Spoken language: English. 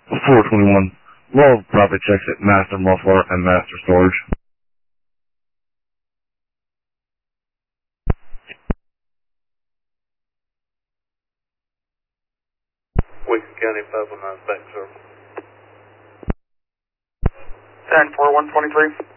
421. Low profit checks at Master Muffler and Master Storage. Wicked County 519 back, sir. 10-4-123.